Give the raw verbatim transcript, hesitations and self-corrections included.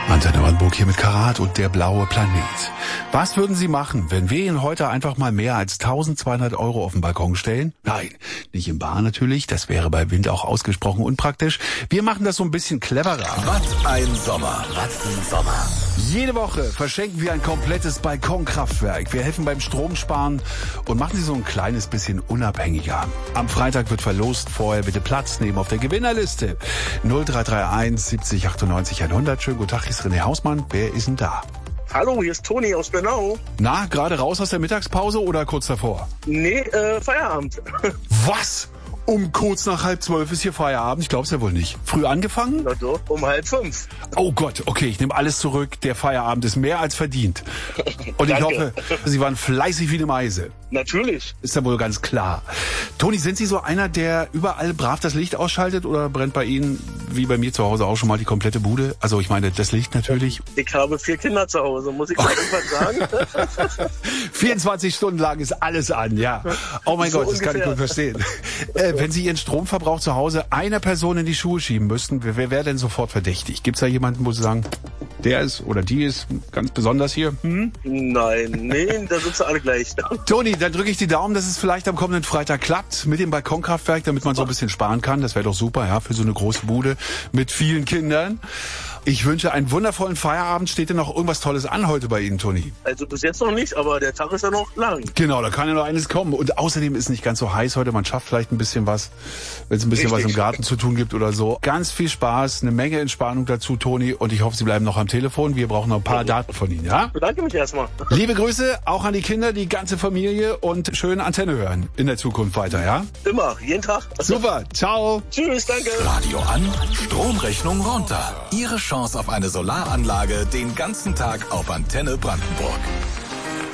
Antenne Brandenburg hier mit Karat und der blaue Planet. Was würden Sie machen, wenn wir Ihnen heute einfach mal mehr als tausendzweihundert Euro auf den Balkon stellen? Nein, nicht im Bar natürlich, das wäre bei Wind auch ausgesprochen unpraktisch. Wir machen das so ein bisschen cleverer. Was ein Sommer, was ein Sommer. Jede Woche verschenken wir ein komplettes Balkonkraftwerk. Wir helfen beim Stromsparen und machen Sie so ein kleines bisschen unabhängiger. Am Freitag wird verlost, vorher bitte Platz nehmen auf der Gewinnerliste. null drei drei eins siebzig achtundneunzig hundert. Schönen guten Tag, hier ist René Hausmann. Wer ist denn da? Hallo, hier ist Toni aus Bernau. Na, gerade raus aus der Mittagspause oder kurz davor? Nee, äh, Feierabend. Was? Um kurz nach halb zwölf ist hier Feierabend? Ich glaub's ja wohl nicht. Früh angefangen? Na doch, um halb fünf. Oh Gott, okay, ich nehme alles zurück. Der Feierabend ist mehr als verdient. Und ich hoffe, Sie waren fleißig wie eine Meise. Natürlich. Ist ja wohl ganz klar. Toni, sind Sie so einer, der überall brav das Licht ausschaltet oder brennt bei Ihnen, wie bei mir zu Hause, auch schon mal die komplette Bude? Also ich meine, das Licht natürlich. Ich habe vier Kinder zu Hause, muss ich mal irgendwas sagen? vierundzwanzig Stunden lang ist alles an, ja. Oh mein So Gott, das ungefähr. kann ich gut verstehen. Äh, wenn Sie Ihren Stromverbrauch zu Hause einer Person in die Schuhe schieben müssten, wer, wer wäre denn sofort verdächtig? Gibt's da jemanden, wo Sie sagen, der ist oder die ist ganz besonders hier? Hm? Nein, nee, da sind sie alle gleich. Toni, dann drücke ich die Daumen, dass es vielleicht am kommenden Freitag klappt mit dem Balkonkraftwerk, damit man so ein bisschen sparen kann. Das wäre doch super, ja, für so eine große Bude mit vielen Kindern. Ich wünsche einen wundervollen Feierabend. Steht denn noch irgendwas Tolles an heute bei Ihnen, Toni? Also bis jetzt noch nicht, aber der Tag ist ja noch lang. Genau, da kann ja noch eines kommen. Und außerdem ist es nicht ganz so heiß heute. Man schafft vielleicht ein bisschen was, wenn es ein bisschen Richtig. was im Garten zu tun gibt oder so. Ganz viel Spaß, eine Menge Entspannung dazu, Toni. Und ich hoffe, Sie bleiben noch am Telefon. Wir brauchen noch ein paar Daten von Ihnen, ja? Bedanke mich erstmal. Liebe Grüße auch an die Kinder, die ganze Familie und schön Antenne hören in der Zukunft weiter, ja? Immer, jeden Tag. Super, ciao. Tschüss, danke. Radio an, Stromrechnung runter. Ihre Chance auf eine Solaranlage den ganzen Tag auf Antenne Brandenburg.